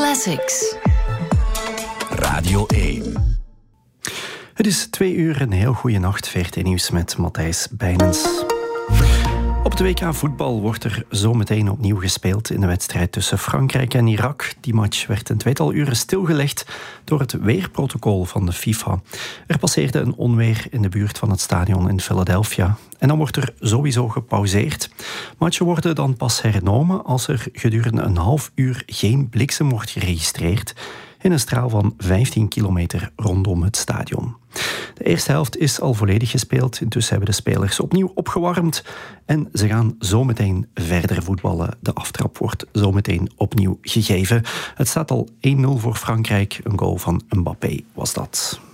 Classics. Radio 1. Het is 2 uur, een heel goede nacht. VRT Nieuws met Matthijs Bijnens. Op de WK voetbal wordt er zometeen opnieuw gespeeld in de wedstrijd tussen Frankrijk en Irak. Die match werd een 2-tal uren stilgelegd door het weerprotocol van de FIFA. Er passeerde een onweer in de buurt van het stadion in Philadelphia. En dan wordt er sowieso gepauzeerd. Matchen worden dan pas hernomen als er gedurende een half uur geen bliksem wordt geregistreerd in een straal van 15 kilometer rondom het stadion. De eerste helft is al volledig gespeeld. Intussen hebben de spelers opnieuw opgewarmd en ze gaan zometeen verder voetballen. De aftrap wordt zometeen opnieuw gegeven. Het staat al 1-0 voor Frankrijk. Een goal van Mbappé was dat.